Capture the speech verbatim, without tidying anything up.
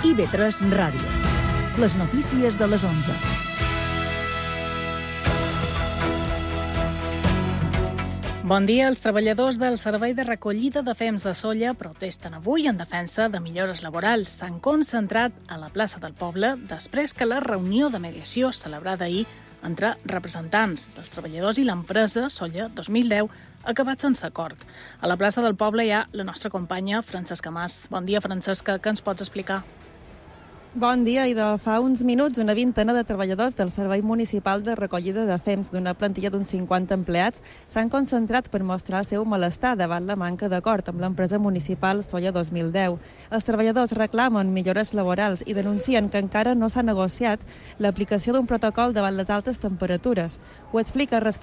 I V tres Ràdio. Les notícies de les onze. Bon dia. Els treballadors del Servei de Recollida de Fems de Sóller protesten avui en defensa de millores laborals. S'han concentrat a la plaça del poble després que la reunió de mediació celebrada ahir entre representants dels treballadors i l'empresa Sóller dos mil deu ha acabat sense acord. A la plaça del poble hi ha la nostra companya Francesca Mas. Bon dia, Francesca. Què ens pots explicar? Bon dia, i de fa uns minuts una vintena de treballadors del Servei Municipal de Recollida de Fems d'una plantilla d'uns cinquanta empleats s'han concentrat per mostrar el seu malestar davant la manca d'acord amb l'empresa municipal Sóller dos mil deu. Els treballadors reclamen millores laborals i denuncien que encara no s'ha negociat l'aplicació d'un protocol davant les altes temperatures. Ho explica